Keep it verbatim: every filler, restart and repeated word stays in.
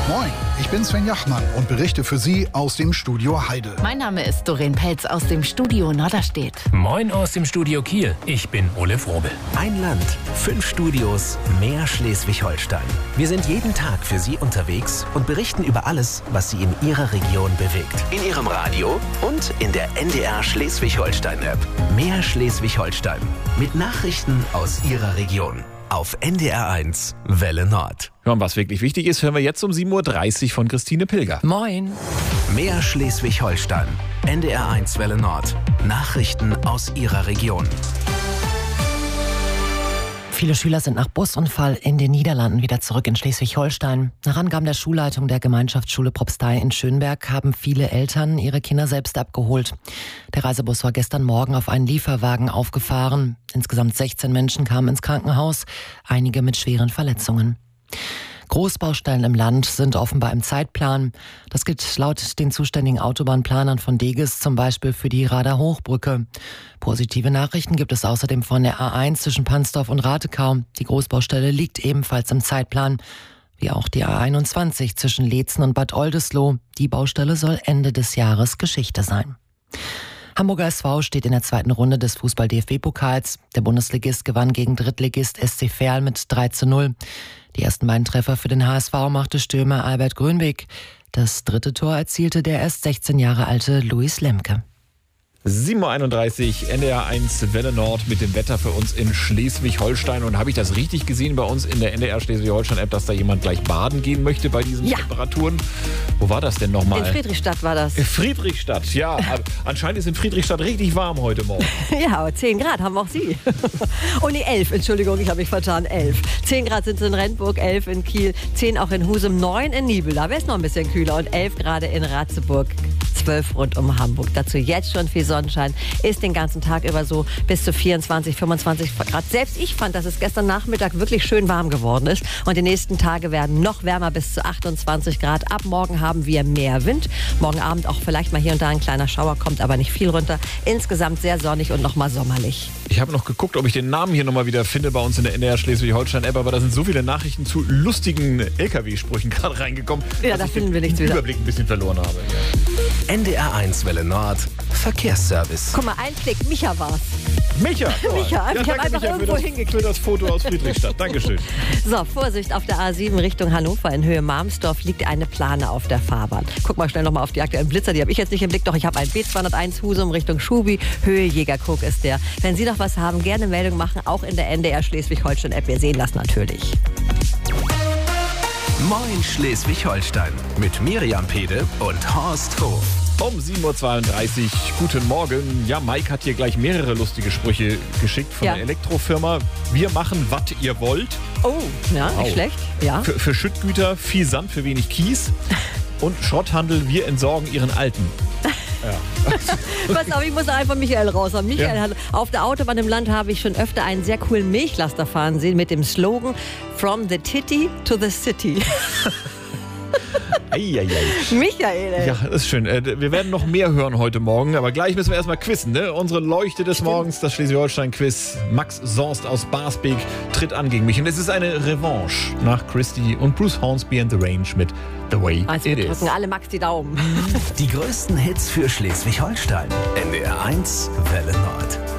Moin, ich bin Sven Jachmann und berichte für Sie aus dem Studio Heide. Mein Name ist Doreen Pelz aus dem Studio Norderstedt. Moin aus dem Studio Kiel. Ich bin Ole Frobel. Ein Land, fünf Studios, mehr Schleswig-Holstein. Wir sind jeden Tag für Sie unterwegs und berichten über alles, was Sie in Ihrer Region bewegt. In Ihrem Radio und in der N D R Schleswig-Holstein-App. Mehr Schleswig-Holstein. Mit Nachrichten aus Ihrer Region. Auf N D R eins, Welle Nord. Ja, und was wirklich wichtig ist, hören wir jetzt um sieben Uhr dreißig von Christine Pilger. Moin. Mehr Schleswig-Holstein. N D R eins, Welle Nord. Nachrichten aus Ihrer Region. Viele Schüler sind nach Busunfall in den Niederlanden wieder zurück in Schleswig-Holstein. Nach Angaben der Schulleitung der Gemeinschaftsschule Propstei in Schönberg haben viele Eltern ihre Kinder selbst abgeholt. Der Reisebus war gestern Morgen auf einen Lieferwagen aufgefahren. Insgesamt sechzehn Menschen kamen ins Krankenhaus, einige mit schweren Verletzungen. Großbaustellen im Land sind offenbar im Zeitplan. Das gilt laut den zuständigen Autobahnplanern von Deges zum Beispiel für die Radar Hochbrücke. Positive Nachrichten gibt es außerdem von der A eins zwischen Pansdorf und Ratekau. Die Großbaustelle liegt ebenfalls im Zeitplan. Wie auch die A einundzwanzig zwischen Leetzen und Bad Oldesloe. Die Baustelle soll Ende des Jahres Geschichte sein. Hamburger S V steht in der zweiten Runde des Fußball-D F B-Pokals. Der Bundesligist gewann gegen Drittligist S C Verl mit drei zu null. Die ersten beiden Treffer für den H S V machte Stürmer Albert Grönweg. Das dritte Tor erzielte der erst sechzehn Jahre alte Luis Lemke. sieben Uhr einunddreißig, N D R eins Welle Nord mit dem Wetter für uns in Schleswig-Holstein. Und habe ich das richtig gesehen bei uns in der N D R Schleswig-Holstein-App, dass da jemand gleich baden gehen möchte bei diesen Ja. Temperaturen? Wo war das denn nochmal? In Friedrichstadt war das. In Friedrichstadt, ja. Anscheinend ist in Friedrichstadt richtig warm heute Morgen. Ja, aber zehn Grad haben auch Sie. Oh nee, elf, Entschuldigung, ich habe mich vertan, elf. zehn Grad sind es in Rendsburg, elf in Kiel, zehn auch in Husum, neun in Nibel, da wäre es noch ein bisschen kühler und elf gerade in Ratzeburg, zwölf rund um Hamburg. Dazu jetzt schon viel Sonnenschein, ist den ganzen Tag über so bis zu vierundzwanzig, fünfundzwanzig Grad. Selbst ich fand, dass es gestern Nachmittag wirklich schön warm geworden ist und die nächsten Tage werden noch wärmer bis zu achtundzwanzig Grad. Ab morgen haben wir mehr Wind. Morgen Abend auch vielleicht mal hier und da ein kleiner Schauer, kommt aber nicht viel runter. Insgesamt sehr sonnig und nochmal sommerlich. Ich habe noch geguckt, ob ich den Namen hier nochmal wieder finde bei uns in der N D R Schleswig-Holstein-App, aber da sind so viele Nachrichten zu lustigen L K W-Sprüchen gerade reingekommen, Ja, dass da ich finden den wir nichts wieder. Überblick ein bisschen verloren habe. N D R eins, Welle Nord. Verkehrsservice. Guck mal, ein Klick, Micha war's. Micha, Micha, ja, ich danke, hab einfach Micha, irgendwo für das, hingeklickt. für das Foto aus Friedrichstadt. Dankeschön. So, Vorsicht, auf der A sieben Richtung Hannover in Höhe Marmsdorf liegt eine Plane auf der Fahrbahn. Guck mal schnell nochmal auf die aktuellen Blitzer, die habe ich jetzt nicht im Blick, doch ich habe ein B zweihunderteins Husum Richtung Schubi, Höhe Jägerkrog ist der. Wenn Sie noch was haben, gerne Meldung machen, auch in der N D R Schleswig-Holstein-App. Wir sehen das natürlich. Moin Schleswig-Holstein. Mit Miriam Pede und Horst Hof. Um sieben Uhr zweiunddreißig, guten Morgen. Ja, Mike hat hier gleich mehrere lustige Sprüche geschickt von Ja. der Elektrofirma. Wir machen, was ihr wollt. Oh, ja, Wow. nicht schlecht. Ja. Für, für Schüttgüter viel Sand für wenig Kies. Und Schrotthandel, wir entsorgen ihren Alten. Pass auf, ich muss einfach Michael raus haben. Michael Ja. hat, auf der Autobahn im Land habe ich schon öfter einen sehr coolen Milchlaster fahren sehen mit dem Slogan From the Titty to the City. Eieiei. Michael, ey. Ja, das ist schön. Äh, Wir werden noch mehr hören heute Morgen, aber gleich müssen wir erstmal quizzen. Ne? Unsere Leuchte des Morgens, das Schleswig-Holstein-Quiz. Max Sonst aus Barsbek tritt an gegen mich. Und es ist eine Revanche nach Christy und Bruce Hornsby and the Range mit The Way Also It wir Is. drücken alle Max die Daumen. Die größten Hits für Schleswig-Holstein. N D R eins, Welle Nord.